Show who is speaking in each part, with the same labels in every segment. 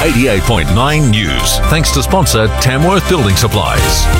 Speaker 1: 88.9 News. Thanks to sponsor Tamworth Building Supplies.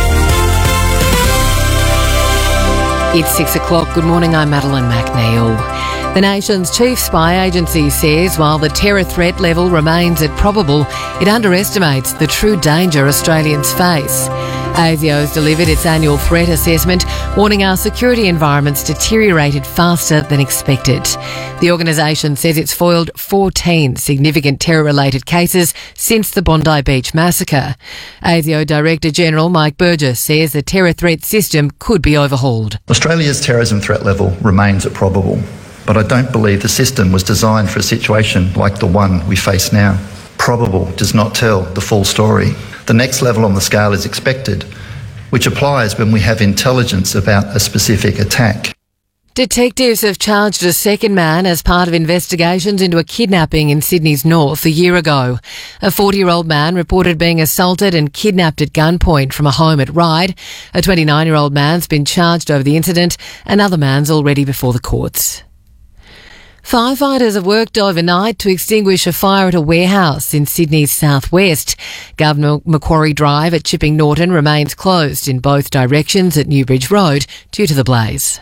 Speaker 2: It's 6 o'clock. Good morning, I'm Madeline McNeil. The nation's chief spy agency says while the terror threat level remains at probable, it underestimates the true danger Australians face. ASIO's delivered its annual threat assessment, warning our security environment's deteriorated faster than expected. The organisation says it's foiled 14 significant terror-related cases since the Bondi Beach massacre. ASIO Director General Mike Burgess says the terror threat system could be overhauled.
Speaker 3: Australia's terrorism threat level remains at probable, but I don't believe the system was designed for a situation like the one we face now. Probable does not tell the full story. The next level on the scale is expected, which applies when we have intelligence about a specific attack.
Speaker 2: Detectives have charged a second man as part of investigations into a kidnapping in Sydney's north a year ago. A 40-year-old man reported being assaulted and kidnapped at gunpoint from a home at Ryde. A 29-year-old man's been charged over the incident. Another man's already before the courts. Firefighters have worked overnight to extinguish a fire at a warehouse in Sydney's southwest. Governor Macquarie Drive at Chipping Norton remains closed in both directions at Newbridge Road due to the blaze.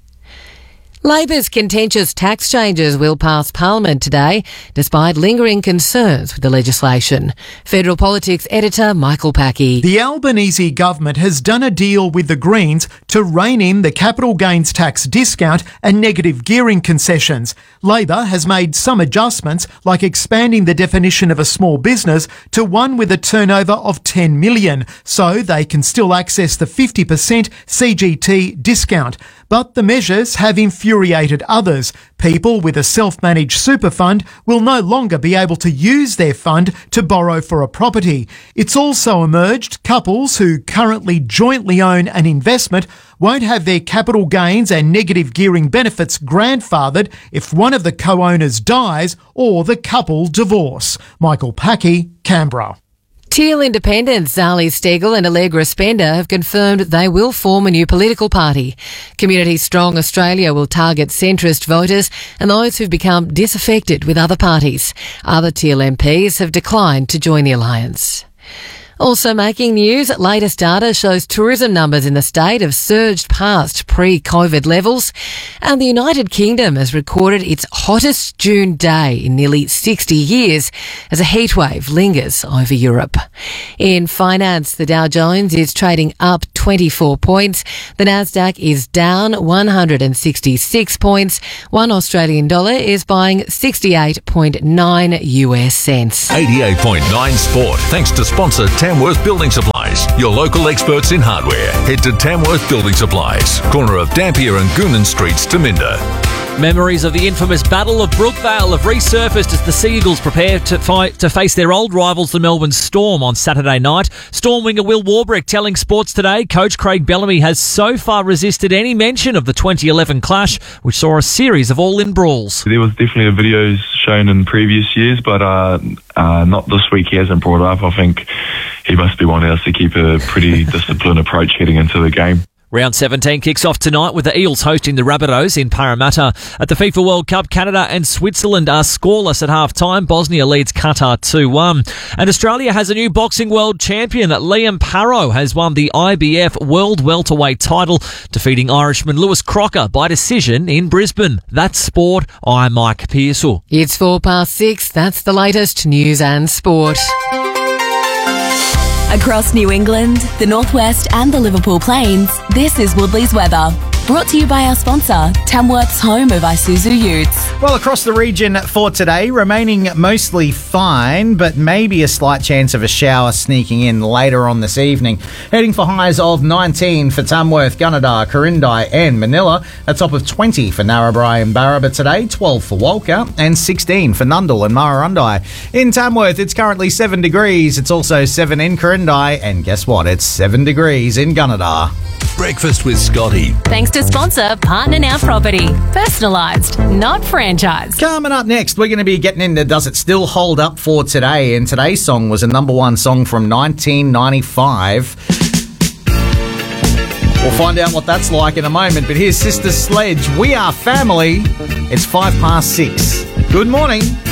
Speaker 2: Labor's contentious tax changes will pass Parliament today, despite lingering concerns with the legislation. Federal Politics editor Michael Packey.
Speaker 4: The Albanese government has done a deal with the Greens to rein in the capital gains tax discount and negative gearing concessions. Labor has made some adjustments, like expanding the definition of a small business to one with a turnover of $10 million, so they can still access the 50% CGT discount. But the measures have infuriated others. People with a self-managed super fund will no longer be able to use their fund to borrow for a property. It's also emerged couples who currently jointly own an investment won't have their capital gains and negative gearing benefits grandfathered if one of the co-owners dies or the couple divorce. Michael Packey, Canberra.
Speaker 2: Teal independents Zali Steggall and Allegra Spender have confirmed they will form a new political party. Community Strong Australia will target centrist voters and those who've become disaffected with other parties. Other Teal MPs have declined to join the alliance. Also making news, latest data shows tourism numbers in the state have surged past pre-COVID levels, and the United Kingdom has recorded its hottest June day in nearly 60 years as a heatwave lingers over Europe. In finance, the Dow Jones is trading up 24 points. The Nasdaq is down 166 points. One Australian dollar is buying 68.9 US cents.
Speaker 1: 88.9 Sport. Thanks to sponsor Tamworth Building Supplies, your local experts in hardware. Head to Tamworth Building Supplies, corner of Dampier and Goonan Streets, Taminda.
Speaker 5: Memories of the infamous Battle of Brookvale have resurfaced as the Sea Eagles prepare to face their old rivals, the Melbourne Storm, on Saturday night. Storm winger Will Warbrick telling Sports Today coach Craig Bellamy has so far resisted any mention of the 2011 clash, which saw a series of all-in brawls.
Speaker 6: There was definitely videos shown in previous years, but not this week. He hasn't brought it up. I think he must be wanting us to keep a pretty disciplined approach heading into the game.
Speaker 5: Round 17 kicks off tonight with the Eels hosting the Rabbitohs in Parramatta. At the FIFA World Cup, Canada and Switzerland are scoreless at half-time. Bosnia leads Qatar 2-1. And Australia has a new boxing world champion. Liam Parrow has won the IBF World Welterweight title, defeating Irishman Lewis Crocker by decision in Brisbane. That's sport. I'm Mike Pearsall.
Speaker 2: It's 6:04. That's the latest news and sport.
Speaker 7: Across New England, the Northwest and the Liverpool Plains, this is Woodley's weather. Brought to you by our sponsor, Tamworth's home of Isuzu Utes.
Speaker 8: Well, across the region for today, remaining mostly fine, but maybe a slight chance of a shower sneaking in later on this evening. Heading for highs of 19 for Tamworth, Gunnedah, Corindai and Manila. A top of 20 for Narrabri and Barraba today, 12 for Walker and 16 for Nundle and Murrurundi. In Tamworth, it's currently 7 degrees. It's also 7 in Corindai, and guess what? It's 7 degrees in Gunnedah.
Speaker 1: Breakfast with Scotty.
Speaker 7: Thanks to sponsor Partner Now Property. Personalised, not franchised.
Speaker 8: Coming up next, we're going to be getting into Does It Still Hold Up for today? And today's song was a number one song from 1995. We'll find out what that's like in a moment. But here's Sister Sledge. We are family. It's 6:05. Good morning.